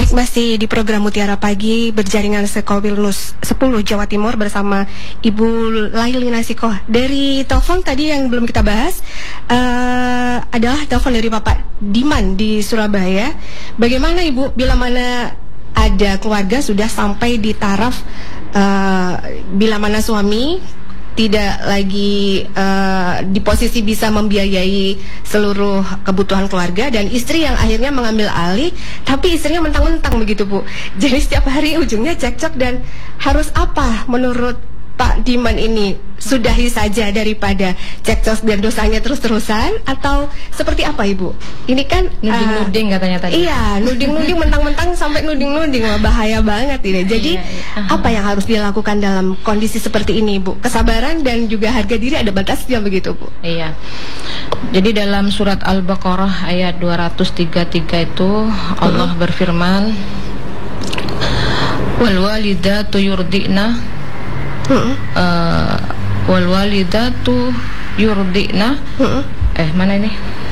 Baik, masih di program Mutiara Pagi berjaringan Sekowilnus 10 Jawa Timur bersama Ibu Laili Nasikoh. Dari telepon tadi yang belum kita bahas adalah telepon dari Bapak Diman di Surabaya. Bagaimana Ibu bila mana ada keluarga sudah sampai di taraf bila mana suami tidak lagi di posisi bisa membiayai seluruh kebutuhan keluarga dan istri yang akhirnya mengambil alih, tapi istrinya mentang-mentang begitu Bu. Jadi setiap hari ujungnya cekcok dan harus apa menurut Pak Diman ini? Sudahi saja daripada cekcok dan dosanya terus-terusan atau seperti apa Ibu? Ini kan nuding-nuding katanya tadi. Iya, nuding-nuding mentang-mentang sampai nuding-nuding, wah bahaya banget ini. Jadi apa yang harus dilakukan dalam kondisi seperti ini Bu? Kesabaran dan juga harga diri ada batasnya begitu Bu? Iya. Jadi dalam surat Al-Baqarah ayat 233 itu Allah berfirman, wal walidatu yurdina wal walidatu yurdina mana ini?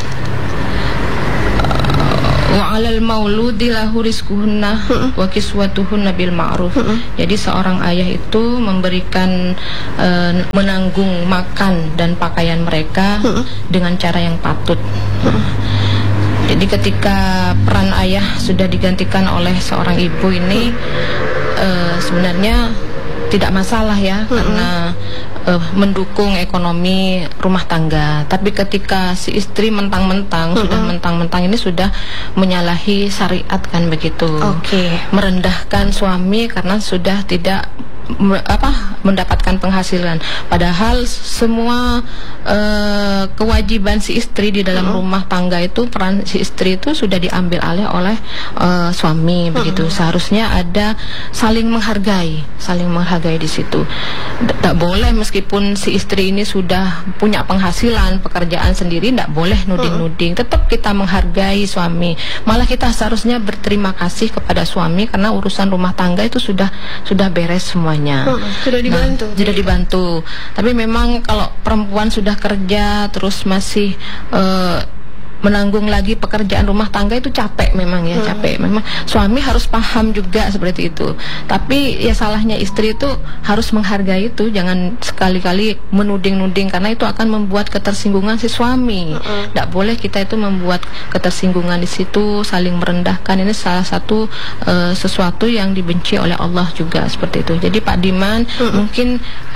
Wa 'alal mauludi lahu rizquhunna wa kiswatuhunna bil ma'ruf. Jadi seorang ayah itu memberikan menanggung makan dan pakaian mereka dengan cara yang patut. Jadi ketika peran ayah sudah digantikan oleh seorang ibu ini sebenarnya tidak masalah ya, karena mendukung ekonomi rumah tangga. Tapi ketika si istri mentang-mentang sudah mentang-mentang ini sudah menyalahi syariat kan begitu. Merendahkan suami karena sudah tidak mendapatkan penghasilan. Padahal semua kewajiban si istri di dalam rumah tangga itu, peran si istri itu sudah diambil alih oleh suami begitu. Seharusnya ada saling menghargai di situ. Tidak boleh meskipun si istri ini sudah punya penghasilan, pekerjaan sendiri, tidak boleh nuding-nuding. Tetap kita menghargai suami. Malah kita seharusnya berterima kasih kepada suami karena urusan rumah tangga itu sudah beres semuanya. Sudah dibantu. Sudah dibantu. Tapi memang kalau perempuan sudah kerja terus masih menanggung lagi pekerjaan rumah tangga itu capek memang ya, capek. Memang suami harus paham juga seperti itu. Tapi ya salahnya istri itu harus menghargai itu, jangan sekali-kali menuding-nuding karena itu akan membuat ketersinggungan si suami. Tidak boleh kita itu membuat ketersinggungan di situ, saling merendahkan. Ini salah satu sesuatu yang dibenci oleh Allah juga seperti itu. Jadi Pak Diman mungkin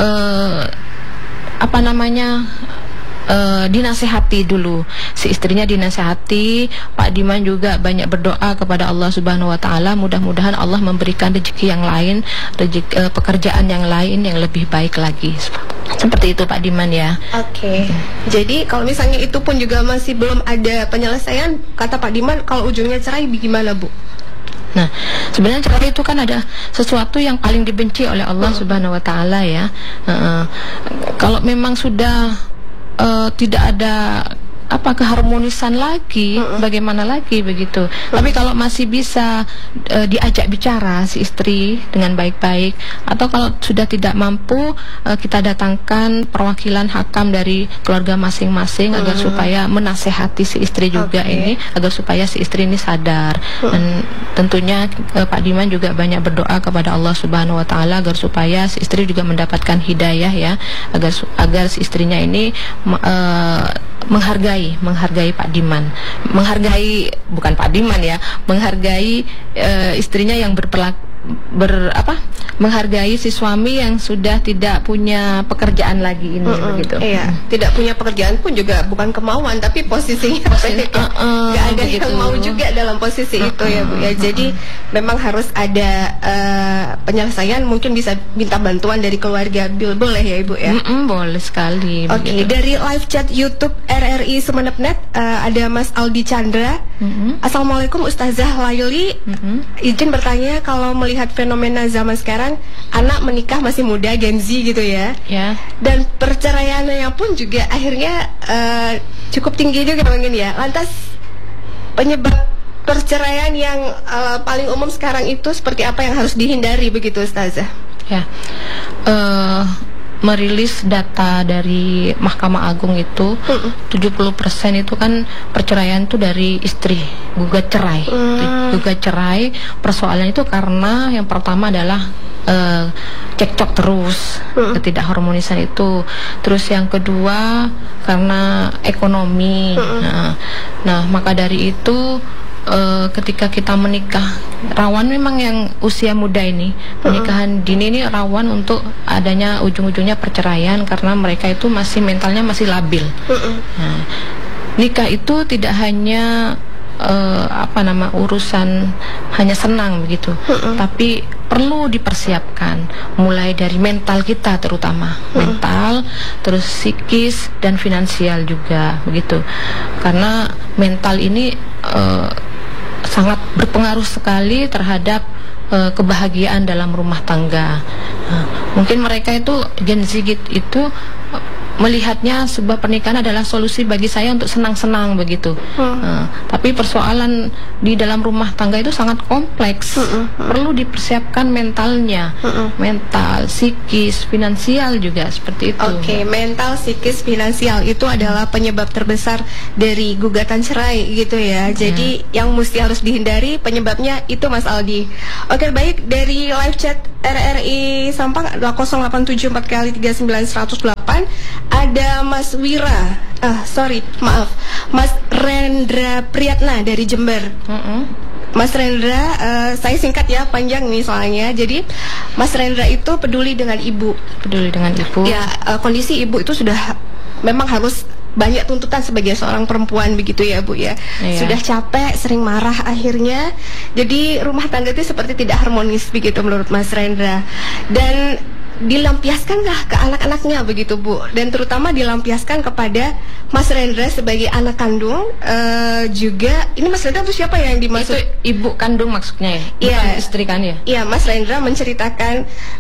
dinasehati dulu, si istrinya dinasehati. Pak Diman juga banyak berdoa kepada Allah Subhanahu wa taala, mudah-mudahan Allah memberikan rezeki yang lain, pekerjaan yang lain yang lebih baik lagi. Seperti itu Pak Diman ya. Jadi kalau misalnya itu pun juga masih belum ada penyelesaian, kata Pak Diman kalau ujungnya cerai gimana Bu? Nah, sebenarnya cerai itu kan ada sesuatu yang paling dibenci oleh Allah Subhanahu wa taala ya. Kalau memang sudah tidak ada keharmonisan lagi, bagaimana lagi begitu. Tapi kalau masih bisa diajak bicara si istri dengan baik-baik, atau kalau sudah tidak mampu, kita datangkan perwakilan hakam dari keluarga masing-masing agar supaya menasehati si istri juga ini, agar supaya si istri ini sadar. Dan tentunya Pak Diman juga banyak berdoa kepada Allah Subhanahu wa taala agar supaya si istri juga mendapatkan hidayah ya, agar si istrinya ini menghargai Pak Diman, bukan Pak Diman ya, menghargai istrinya yang menghargai si suami yang sudah tidak punya pekerjaan lagi ini begitu. Tidak punya pekerjaan pun juga bukan kemauan, tapi posisinya nggak ada yang mau juga dalam posisi itu ya Bu ya. Jadi memang harus ada penyelesaian, mungkin bisa minta bantuan dari keluarga. Boleh ya Ibu ya? Boleh sekali. Dari live chat YouTube RRI Sumeneb.net ada Mas Aldi Chandra. Assalamualaikum Ustazah Laili. Izin bertanya, kalau melihat fenomena zaman sekarang, anak menikah masih muda, Gen Z gitu ya, dan perceraiannya pun juga akhirnya cukup tinggi juga mungkin ya. Lantas penyebab perceraian yang paling umum sekarang itu seperti apa yang harus dihindari begitu Ustazah? merilis data dari Mahkamah Agung itu 70% itu kan perceraian itu dari istri, gugat cerai. Gugat cerai, persoalan itu karena yang pertama adalah cekcok terus, ketidakharmonisan itu. Terus yang kedua karena ekonomi. Nah, maka dari itu ketika kita menikah, rawan memang yang usia muda ini, pernikahan dini ini rawan untuk adanya ujung-ujungnya perceraian karena mereka itu masih mentalnya masih labil. Nah, nikah itu tidak hanya urusan hanya senang begitu, tapi perlu dipersiapkan mulai dari mental kita, terutama mental, terus psikis dan finansial juga begitu, karena mental ini sangat berpengaruh sekali terhadap kebahagiaan dalam rumah tangga. Mungkin mereka itu Gen Z itu melihatnya sebuah pernikahan adalah solusi bagi saya untuk senang-senang begitu. Tapi persoalan di dalam rumah tangga itu sangat kompleks. Perlu dipersiapkan mentalnya, mental, psikis, finansial juga seperti itu. Oke, mental, psikis, finansial itu adalah penyebab terbesar dari gugatan cerai gitu ya. Jadi yang mesti harus dihindari penyebabnya itu Mas Aldi. Oke, baik, dari live chat RRI Sampang 0874 kali 39108 ada Mas Wira, Mas Rendra Priyatna dari Jember. Mas Rendra, saya singkat ya, panjang nih soalnya. Jadi Mas Rendra itu peduli dengan ibu. Peduli dengan ibu. Ya, kondisi ibu itu sudah memang harus banyak tuntutan sebagai seorang perempuan begitu ya Bu ya. Iya. Sudah capek, sering marah akhirnya. Jadi rumah tangga itu seperti tidak harmonis begitu menurut Mas Rendra. Dan dilampiaskanlah ke anak-anaknya begitu Bu, dan terutama dilampiaskan kepada Mas Rendra sebagai anak kandung. Juga ini Mas Rendra itu siapa yang dimaksud? Itu ibu kandung maksudnya ya? Iya, istri kan ya? Iya, Mas Rendra menceritakan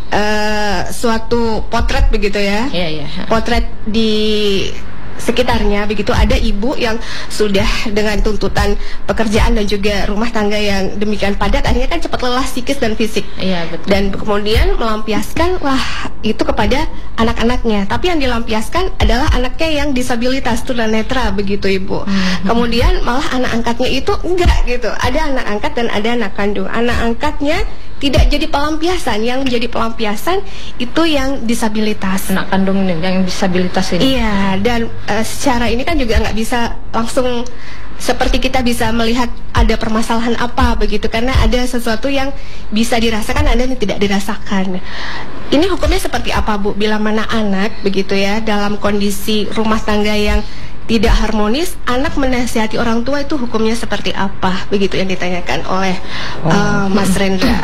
suatu potret begitu ya. Iya. Potret di sekitarnya begitu, ada ibu yang sudah dengan tuntutan pekerjaan dan juga rumah tangga yang demikian padat, akhirnya kan cepat lelah psikis dan fisik. Iya, betul. Dan kemudian melampiaskan itu kepada anak-anaknya, tapi yang dilampiaskan adalah anaknya yang disabilitas tunanetra begitu Ibu. Kemudian malah anak angkatnya itu enggak gitu, ada anak angkat dan ada anak kandung. Anak angkatnya tidak jadi pelampiasan, yang jadi pelampiasan itu yang disabilitas. Anak kandung ini, yang disabilitas ini. Iya, dan secara ini kan juga nggak bisa langsung seperti kita bisa melihat ada permasalahan apa begitu, karena ada sesuatu yang bisa dirasakan, ada yang tidak dirasakan. Ini hukumnya seperti apa Bu? Bila mana anak begitu ya dalam kondisi rumah tangga yang tidak harmonis, anak menasihati orang tua itu hukumnya seperti apa? Begitu yang ditanyakan oleh Mas Rendra.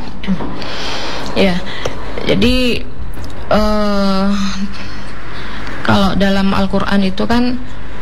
Ya, jadi kalau dalam Al-Quran itu kan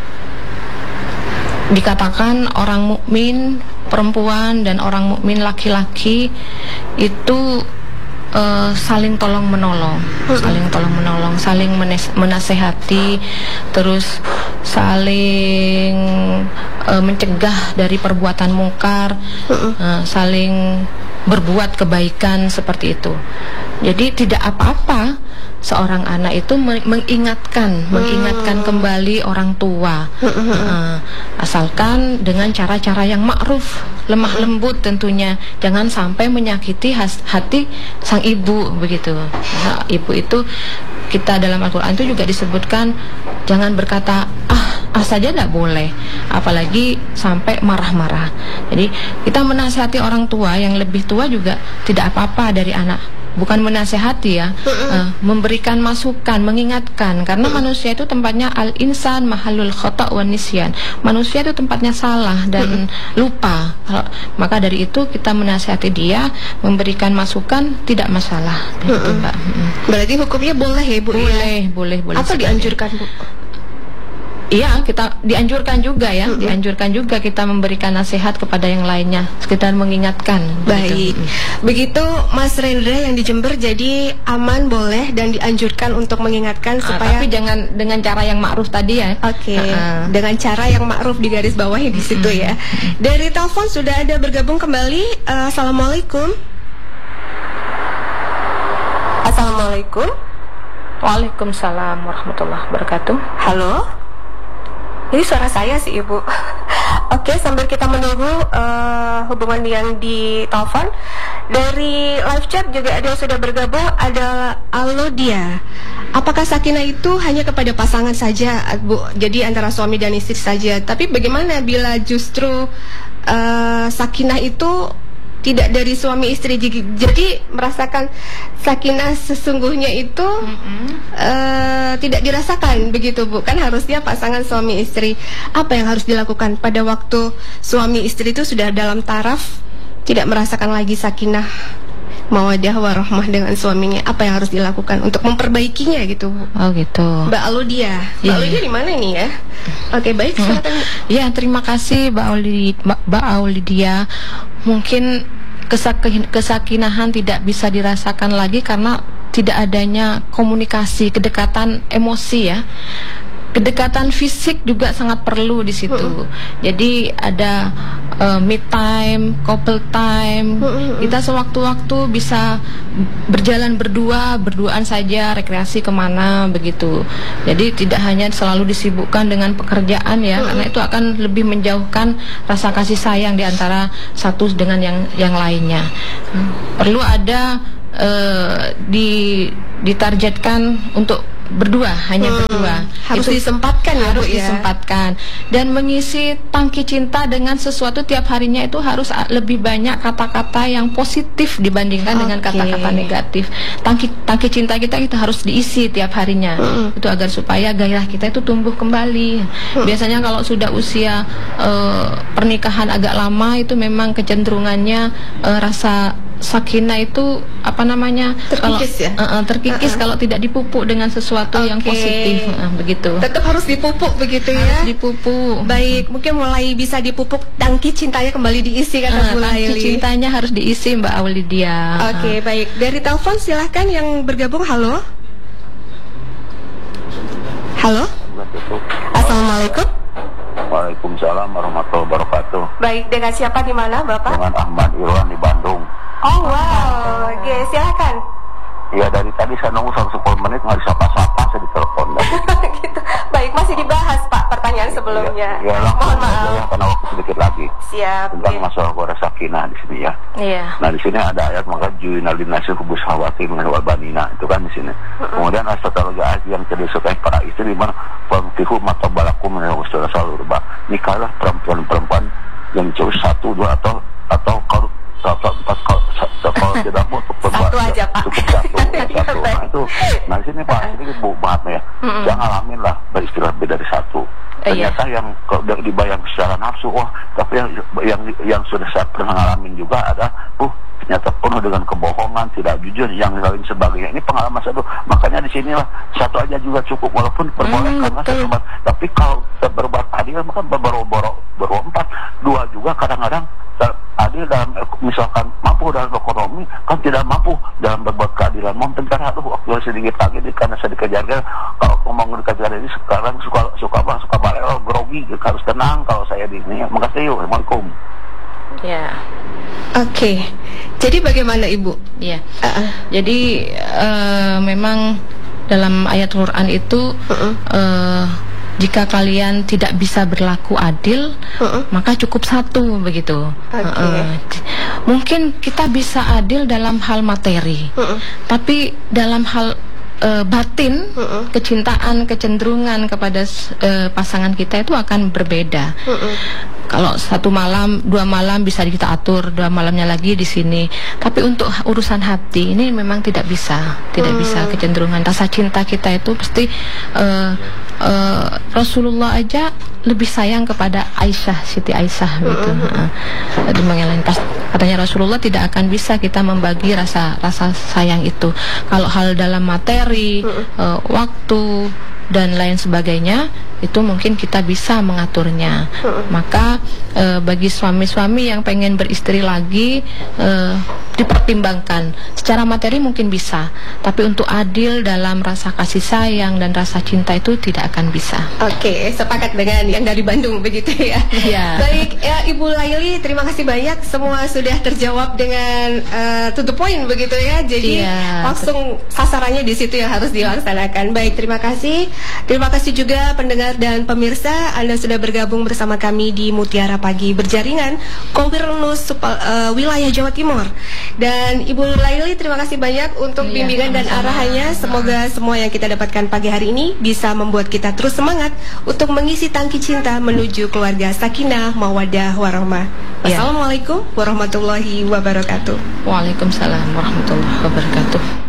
dikatakan orang mukmin perempuan dan orang mukmin laki-laki itu saling tolong menolong, saling menasehati, terus saling mencegah dari perbuatan mungkar, saling berbuat kebaikan seperti itu. Jadi tidak apa-apa seorang anak itu mengingatkan kembali orang tua, asalkan dengan cara-cara yang ma'ruf, lemah lembut tentunya, jangan sampai menyakiti hati sang ibu begitu. Nah, ibu itu kita dalam Al-Quran itu juga disebutkan jangan berkata saja tidak boleh, apalagi sampai marah-marah. Jadi kita menasihati orang tua yang lebih tua juga tidak apa-apa dari anak, bukan menasihati ya, memberikan masukan, mengingatkan, karena manusia itu tempatnya al-insan mahalul khata' wan nisyan. Manusia itu tempatnya salah dan lupa. Maka dari itu kita menasihati dia, memberikan masukan, tidak masalah. Begitu, Mbak. Berarti hukumnya boleh ya Bu? Boleh. Atau dianjurkan Bu? Iya, kita dianjurkan juga ya, dianjurkan juga kita memberikan nasihat kepada yang lainnya, sekitar mengingatkan. Baik, begitu Mas Rendra yang di Jember, jadi aman, boleh, dan dianjurkan untuk mengingatkan supaya. Tapi jangan dengan cara yang ma'ruf tadi ya. Oke, dengan cara yang ma'ruf di garis bawahnya di situ ya. Dari telepon sudah ada bergabung kembali. Assalamualaikum. Assalamualaikum. Waalaikumsalam warahmatullahi wabarakatuh. Halo? Ini suara saya sih Ibu. Oke, sambil kita menunggu hubungan yang di telepon, dari live chat juga ada yang sudah bergabung, ada Alodia. Apakah sakinah itu hanya kepada pasangan saja, Bu? Jadi antara suami dan istri saja. Tapi bagaimana bila justru sakinah itu tidak dari suami istri, jadi merasakan sakinah sesungguhnya itu tidak dirasakan begitu, Bu? Kan harusnya pasangan suami istri. Apa yang harus dilakukan pada waktu suami istri itu sudah dalam taraf tidak merasakan lagi sakinah mawaddah warahmah dengan suaminya? Apa yang harus dilakukan untuk memperbaikinya gitu, Bu? Oh gitu. Mbak Aulidia. Mbak Aulidia di mana ini ya? Oke, baik, silakan. Ya, terima kasih Mbak Aulidia. Mungkin kesakinahan tidak bisa dirasakan lagi karena tidak adanya komunikasi, kedekatan emosi ya. Kedekatan fisik juga sangat perlu di situ. Jadi ada me time, couple time. Kita sewaktu-waktu bisa berjalan berduaan saja, rekreasi kemana begitu. Jadi tidak hanya selalu disibukkan dengan pekerjaan ya, karena itu akan lebih menjauhkan rasa kasih sayang di antara satu dengan yang lainnya. Perlu ada ditargetkan untuk berdua, hanya berdua. Harus itu disempatkan ya, harus Bu, ya? disempatkan. Dan mengisi tangki cinta dengan sesuatu tiap harinya itu harus lebih banyak kata-kata yang positif dibandingkan dengan kata-kata negatif. Tangki cinta kita itu harus diisi tiap harinya. Itu agar supaya gairah kita itu tumbuh kembali. Biasanya kalau sudah usia pernikahan agak lama itu memang kecenderungannya rasa sakinah itu terkikis ya? Terkikis kalau tidak dipupuk dengan sesuatu yang positif, begitu. Tetap harus dipupuk begitu ya? Harus dipupuk. Baik, mungkin mulai bisa dipupuk, tangki cintanya kembali diisi kata Bu Laili. Tangki cintanya harus diisi, Mbak Aulidia. Oke, baik. Dari telepon silahkan yang bergabung. Halo. Halo. Assalamualaikum. Waalaikumsalam warahmatullahi wabarakatuh. Baik, dengan siapa di mana, Bapak? Dengan Ahmad Irwan di Bandung. Oh wow, oke, silakan. Ya, dari tadi saya nunggu sampai 10 menit nggak disapa-sapa, saya ditelepon. Gitu. Baik, masih dibahas Pak pertanyaan sebelumnya. Ya, langsung Mohon maaf. ya, karena waktu sedikit lagi. Siap. Tentang Ya. masalah wadah sakinah di sini ya. Iya. Nah, di sini ada ayat maka ju'inal linnasi hubus hawati min wal banina, itu kan di sini. Kemudian astaghfirullah yang tidak disukai para istri di mana fankihu matabalakum min al-usra salurba. Nikahlah perempuan-perempuan yang jauh 1, 2 atau kalau 4 kalau tidak mau untuk berbuat satu aja, Pak. cukup satu. Nah itu, nah di sini Pak sedikit Bu maaf ya, jangan ngalamin lah beristilah lebih dari 1. Ternyata yang dibayang secara nafsu, wah tapi yang sudah saya pernah ngalamin juga ada, ternyata penuh dengan kebohongan, tidak jujur, yang lain sebagainya. Ini pengalaman saya, makanya di sinilah 1 aja juga cukup, walaupun perbolehkan tapi kalau berbuat adil maka berborok 4, 2 juga kadang-kadang adil dalam misalkan mampu dalam ekonomi kan tidak mampu dalam berbuat keadilan. Bentar, waktu sedikit lagi karena saya dikejar-kejar. Kalau ngomong dikejar ini sekarang suka balik grogi, harus tenang kalau saya di sini. Makasih, assalamualaikum. Ya. Oke. Jadi bagaimana Ibu? Ya. Jadi memang dalam ayat Quran itu jika kalian tidak bisa berlaku adil, maka cukup 1 begitu. Mungkin kita bisa adil dalam hal materi, tapi dalam hal batin, kecintaan, kecenderungan kepada pasangan kita itu akan berbeda. Kalau 1 malam, 2 malam bisa kita atur, 2 malamnya lagi di sini. Tapi untuk urusan hati ini memang tidak bisa kecenderungan. Rasa cinta kita itu pasti Rasulullah aja lebih sayang kepada Aisyah, Siti Aisyah gitu. Katanya Rasulullah tidak akan bisa kita membagi rasa sayang itu. Kalau hal dalam materi, waktu dan lain sebagainya itu mungkin kita bisa mengaturnya. Maka bagi suami-suami yang pengen beristri lagi, dipertimbangkan. Secara materi mungkin bisa, tapi untuk adil dalam rasa kasih sayang dan rasa cinta itu tidak akan bisa. Oke, sepakat dengan yang dari Bandung begitu ya. Iya. Baik, ya Ibu Laili, terima kasih banyak. Semua sudah terjawab dengan to the point begitu ya. Jadi langsung sasarannya di situ yang harus dilaksanakan. Baik, terima kasih. Terima kasih juga pendengar dan pemirsa, Anda sudah bergabung bersama kami di Mutiara Pagi Berjaringan Kowirnus wilayah Jawa Timur. Dan Ibu Laili, terima kasih banyak untuk bimbingan dan arahannya. Semoga semua yang kita dapatkan pagi hari ini bisa membuat kita terus semangat untuk mengisi tangki cinta menuju keluarga sakinah, mawaddah, warahmah. Wassalamualaikum warahmatullahi wabarakatuh. Waalaikumsalam warahmatullahi wabarakatuh.